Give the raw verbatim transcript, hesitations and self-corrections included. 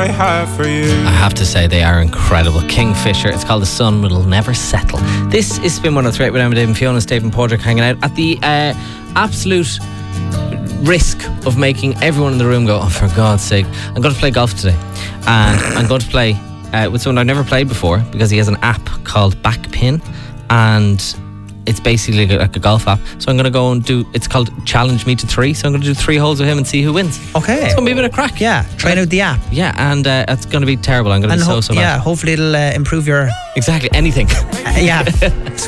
I have for you. I have to say, they are incredible. Kingfisher. It's called The Sun Will Never Settle. This is Spin one oh three with Emma, Dave and Fiona, Stephen Porter hanging out at the uh, absolute risk of making everyone in the room go, oh, for God's sake, I'm going to play golf today. And I'm going to play uh, with someone I've never played before, because he has an app called Backpin, and it's basically like a golf app. So I'm going to go and do, it's called Challenge Me to Three. So I'm going to do three holes with him and see who wins. Okay. It's going to be a bit of crack. Yeah, trying out the app. Yeah, and uh, it's going to be terrible. I'm going to And be so, ho- so bad. yeah, hopefully it'll uh, improve your... Exactly, anything. Uh, yeah.